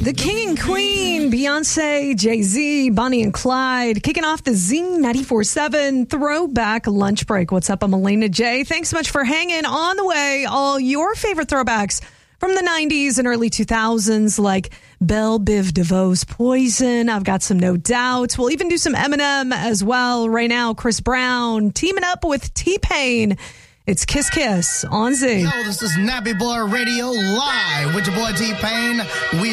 The King and Queen, Beyonce, Jay-Z, Bonnie and Clyde, kicking off the Z94.7 Throwback Lunch Break. What's up? I'm Elena J. Thanks so much for hanging on the way. All your favorite throwbacks from the 90s and early 2000s, like Belle Biv DeVoe's Poison. I've got some No Doubt. We'll even do some Eminem as well. Right now, Chris Brown teaming up with T-Pain. It's Kiss Kiss on Z. Yo, this is Nappy Boy Radio live with your boy T-Pain. We